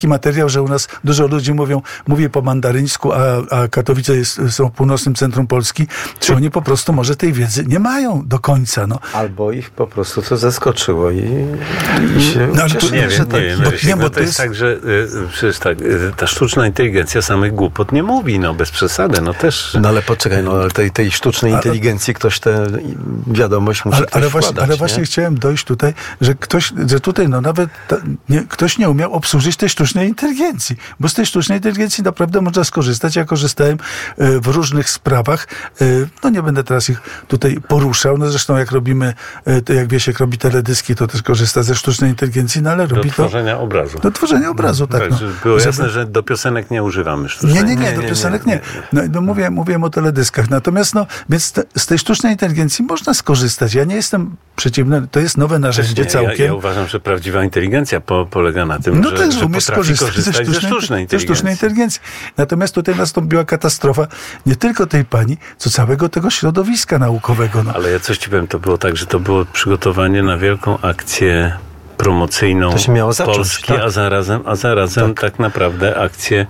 materiał, że u nas dużo ludzi mówi po mandaryńsku, a Katowice są w północnym centrum Polski, czy oni po prostu może tej wiedzy nie mają do końca. No. Albo ich po prostu to zaskoczyło i się bo to jest tak, że przecież tak, ta sztuczna inteligencja samych głupot nie mówi, no bez przesady, no też. No ale poczekaj, no tej sztucznej inteligencji ktoś tę wiadomość musi wkładać, ale właśnie chciałem dojść tutaj, że tutaj no nawet ktoś nie umiał obsłużyć tej sztucznej inteligencji, bo z tej sztucznej inteligencji naprawdę można skorzystać. Ja korzystałem w różnych sprawach. No nie będę teraz ich tutaj poruszał. No zresztą jak robimy, jak Wiesiek robi teledyski, to też korzysta ze sztucznej inteligencji, no ale robi do tworzenia obrazu. Do tworzenia obrazu, tak. No. Było jasne, że do piosenek nie używamy sztucznej inteligencji. Nie, do piosenek nie. No mówiłem o teledyskach. Natomiast więc z tej sztucznej inteligencji można skorzystać. Ja nie jestem przeciwny, to jest nowe narzędzie całkiem. Ja uważam, że prawdziwa inteligencja polega na tym, że potrafi korzystać ze sztucznej inteligencji. Natomiast tutaj nastąpiła katastrofa nie tylko tej pani, co całego tego środowiska naukowego. No. Ale ja coś ci powiem, to było tak, że to było przygotowanie na wielką akcję promocyjną Polski, tak? a zarazem tak naprawdę akcję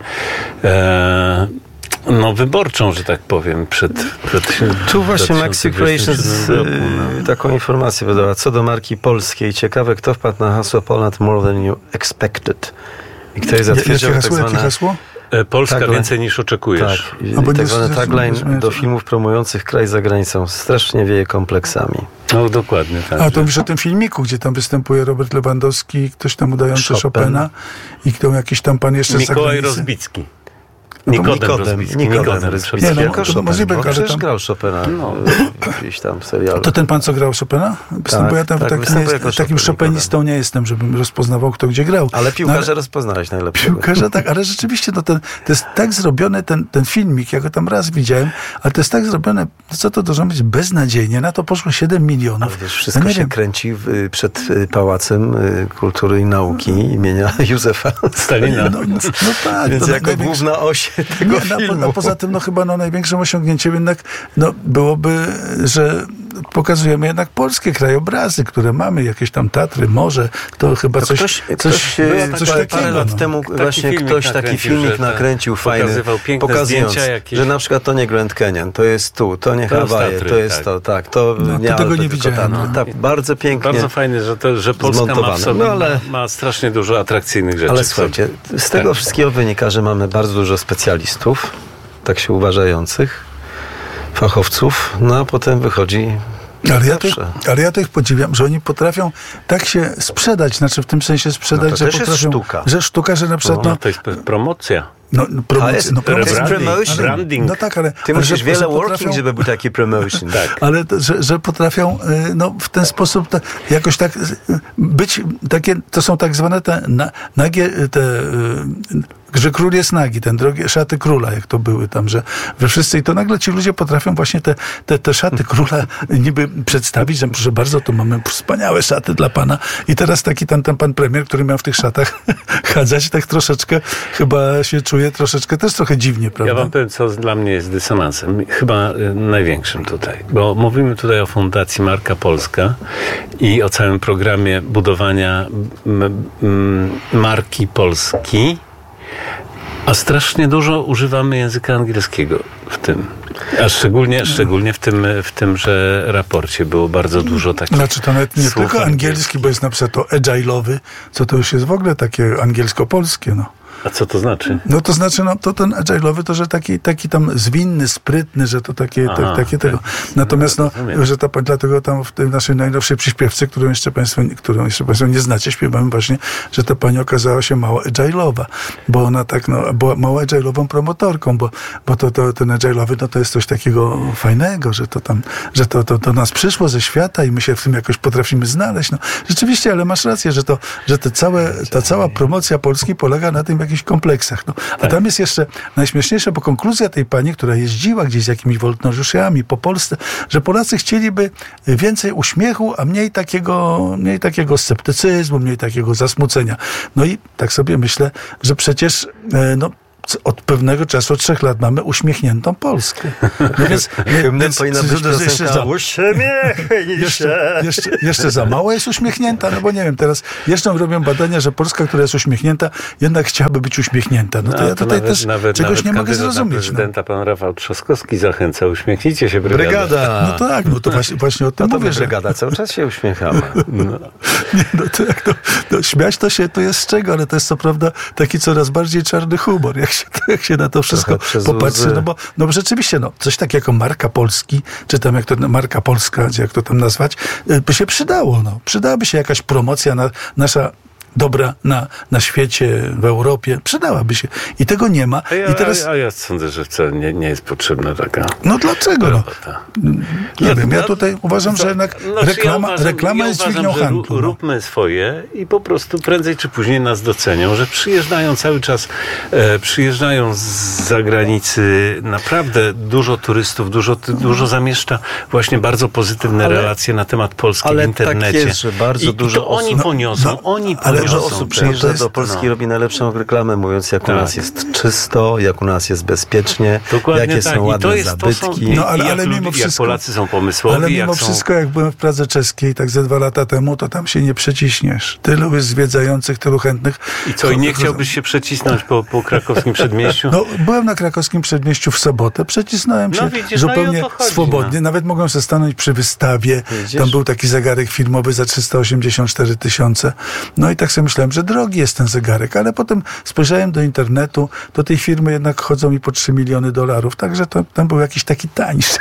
wyborczą, że tak powiem, przed tu właśnie Maxi Creations taką informację wydała. Co do marki polskiej, ciekawe, kto wpadł na hasło Poland more than you expected. I ktoś zatwierdził jakie hasło? Polska tagline, więcej niż oczekujesz. Tak, tak zwany tagline do filmów promujących kraj za granicą. Strasznie wieje kompleksami. No dokładnie tak. A to mówisz o tym filmiku, gdzie tam występuje Robert Lewandowski, ktoś tam udający Chopina i kto jakiś tam pan jeszcze Mikołaj Rozbicki. Nikodem Rozbicki. Możliwe, ale przecież grał Chopina gdzieś tam w serialu. To ten pan, co grał Chopina? Bo ja tam takim Chopinistą nie jestem, żebym rozpoznawał, kto gdzie grał. Ale piłkarza rozpoznałeś najlepiej. Piłkarza, tak, ale rzeczywiście to jest tak zrobione, ten filmik, ja go tam raz widziałem, ale to jest tak zrobione, co to może być beznadziejnie. Na to poszło 7 milionów. Ale wiesz, wszystko się kręci przed Pałacem Kultury i Nauki imienia Józefa Stalina. No tak. Więc jako główna oś tego filmu. A poza tym chyba największym osiągnięciem jednak byłoby, że pokazujemy jednak polskie krajobrazy, które mamy, jakieś tam Tatry, morze, to chyba coś takiego. Parę lat temu właśnie ktoś taki filmik nakręcił fajny, pokazując, że na przykład to nie Grand Canyon, to jest to nie Hawaje, to jest to, tak. To tego nie widziałem. Tak, bardzo pięknie. Bardzo fajnie, że Polska ma strasznie dużo atrakcyjnych rzeczy. Ale słuchajcie, z tego wszystkiego wynika, że mamy bardzo dużo specjalistów, tak się uważających, fachowców, a potem wychodzi. Ale ja to ich podziwiam, że oni potrafią tak się sprzedać, znaczy w tym sensie sprzedać, że potrafią. Jest sztuka. Że sztuka, że na przykład. To jest promocja. Branding. No tak, ale ty musisz wiele working, żeby był taki promotion. Tak. Ale że potrafią w ten sposób jakoś tak być takie, to są tak zwane te nagie, że król jest nagi, ten drogie szaty króla, jak to były tam, że wszyscy i to nagle ci ludzie potrafią właśnie te szaty króla niby przedstawić, że proszę bardzo, tu mamy wspaniałe szaty dla pana i teraz taki ten pan premier, który miał w tych szatach chadzać, tak troszeczkę chyba się czuje trochę dziwnie, prawda? Ja wam powiem, co dla mnie jest dysonansem, chyba największym tutaj, bo mówimy tutaj o Fundacji Marka Polska i o całym programie budowania marki Polski, a strasznie dużo używamy języka angielskiego w tym. A szczególnie w tymże raporcie było bardzo dużo takich. Znaczy to nawet nie tylko angielski, bo jest na przykład to agile'owy, co to już jest w ogóle takie angielsko-polskie, A co to znaczy? No to znaczy, to ten agile'owy to, że taki tam zwinny, sprytny, że to takie tego. Natomiast że dlatego tam w tej naszej najnowszej przyśpiewce, którą jeszcze Państwo nie znacie, śpiewamy właśnie, że ta pani okazała się mało agile'owa, bo ona była mało agile'ową promotorką, bo ten agile'owy to jest coś takiego fajnego, że to do nas przyszło ze świata i my się w tym jakoś potrafimy znaleźć. Rzeczywiście, ale masz rację, że ta cała promocja Polski polega na tym jakichś kompleksach. A tam jest jeszcze najśmieszniejsze, bo konkluzja tej pani, która jeździła gdzieś z jakimiś wolontariuszami po Polsce, że Polacy chcieliby więcej uśmiechu, a mniej takiego sceptycyzmu, mniej takiego zasmucenia. No i tak sobie myślę, że przecież od pewnego czasu, od 3 lat mamy uśmiechniętą Polskę. No więc, Hymnem powinna być piosenka uśmiechnij się. Jeszcze za mało jest uśmiechnięta, no bo nie wiem, teraz jeszcze robią badania, że Polska, która jest uśmiechnięta, jednak chciałaby być uśmiechnięta. No to ja tutaj też czegoś nie mogę zrozumieć. Prezydenta pan Rafał Trzaskowski zachęca, uśmiechnijcie się, brygada. No tak, no to właśnie o tym mówię, że brygada cały czas się uśmiechamy. No. Nie, no to jak to śmiać to jest z czego, ale to jest co prawda taki coraz bardziej czarny humor, jak się na to wszystko popatrzy, no bo rzeczywiście, coś takiego jako marka Polski, czy tam jak to marka Polska, jak to tam nazwać, by się przydało, przydałaby się jakaś promocja nasza dobra na świecie, w Europie, przydałaby się. I tego nie ma. A ja sądzę, że wcale nie jest potrzebna taka No dlaczego? Nie wiem, ja tutaj uważam, że jednak reklama jest dźwignią handlu. Róbmy swoje i po prostu prędzej czy później nas docenią, że przyjeżdżają cały czas, przyjeżdżają z zagranicy, naprawdę dużo turystów, dużo zamieszcza właśnie bardzo pozytywne relacje na temat Polski w internecie. Ale tak jest, że bardzo dużo osób... Oni poniosą, dużo osób przyjeżdża do Polski i robi najlepszą reklamę, mówiąc, jak u nas jest czysto, jak u nas jest bezpiecznie, jakie są ładne zabytki. Ale mimo wszystko, jak Polacy są pomysłowi. Ale mimo wszystko, jak byłem w Pradze Czeskiej, tak ze 2 lata temu, to tam się nie przeciśniesz. Tylu jest zwiedzających, tylu chętnych. I co, i nie chciałbyś się przecisnąć po krakowskim przedmieściu? Byłem na krakowskim przedmieściu w sobotę, przecisnąłem się zupełnie swobodnie. Nawet mogłem sobie stanąć przy wystawie. Tam był taki zegarek filmowy za 384 000. No i tak sobie myślałem, że drogi jest ten zegarek, ale potem spojrzałem do internetu, do tej firmy jednak chodzą mi po $3 miliony, także tam był jakiś taki tańszy.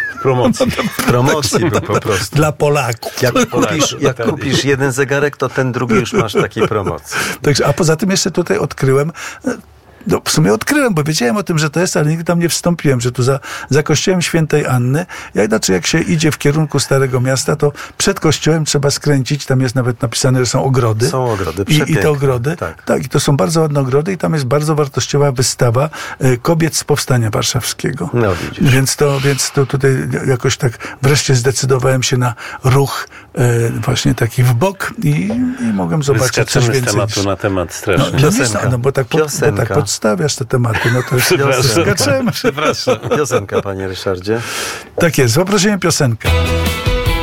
Promocji był po prostu. Dla Polaków. Jak kupisz jeden zegarek, to ten drugi już masz takiej promocji. Także, a poza tym jeszcze tutaj odkryłem, w sumie odkryłem, bo wiedziałem o tym, że to jest, ale nigdy tam nie wstąpiłem, że tu za kościołem Świętej Anny, jak się idzie w kierunku Starego Miasta, to przed kościołem trzeba skręcić, tam jest nawet napisane, że są ogrody. Są ogrody, I te ogrody, tak, i to są bardzo ładne ogrody i tam jest bardzo wartościowa wystawa kobiet z Powstania Warszawskiego. No widzisz. Więc to tutaj jakoś tak wreszcie zdecydowałem się na ruch właśnie taki w bok i mogłem zobaczyć coś więcej. Z tematu na temat strasznie. Piosenka. Bo tak podstawiasz te tematy, to już skaczemy. Przepraszam. Piosenka, panie Ryszardzie. Tak jest, poprosimy piosenkę.